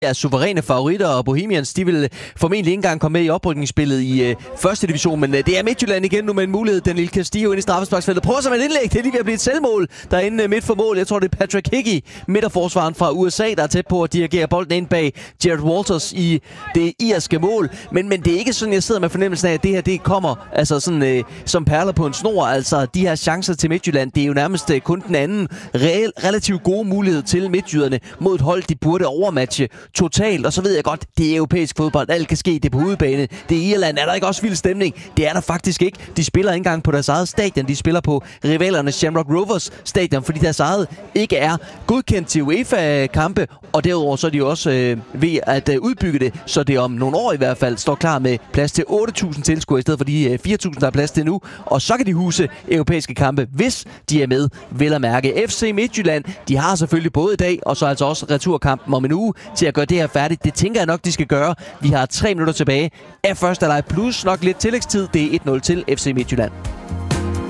er suveræne favoritter, og Bohemians, de vil formentlig ikke engang komme med i oprykningsspillet i første division, men det er Midtjylland igen nu med en mulighed. Daniel Castillo ind i straffesparksfeltet. Prøver sig med et indlæg. Det er lige ved at blive et selvmål derinde midt for mål. Jeg tror, det er Patrick Hickey, midterforsvaren fra USA, der er tæt på at dirigere bolden ind bag Jared Walters i det irske mål. Men det er ikke sådan, jeg sidder med fornemmelsen af, at det her det kommer altså sådan, som perler på en snor. Altså, de her chancer til Midtjylland, det er jo nærmest kun den anden relativt gode mulighed til midtjyderne mod et hold, de burde overmatche totalt. Og så ved jeg godt, det er europæisk fodbold. Alt kan ske. Det er på udebane. Det er Irland. Er der ikke også vild stemning? Det er der faktisk ikke. De spiller ikke engang på deres eget stadion. De spiller på rivalernes Shamrock Rovers stadion, fordi deres eget ikke er godkendt til UEFA-kampe. Og derudover så er de også ved at udbygge det, så det om nogle år i hvert fald står klar med plads til 8.000 tilskuere i stedet for de 4.000, der er plads til nu. Og så kan de huse europæiske kampe, hvis de er med, vel at mærke. FC Midtjylland, de har selvfølgelig både i dag, og så altså også returkampen om en uge til at gøre det her færdigt. Det tænker jeg nok, de skal gøre. Vi har 3 minutter tilbage af første leg, plus nok lidt tillægstid. Det er 1-0 til FC Midtjylland.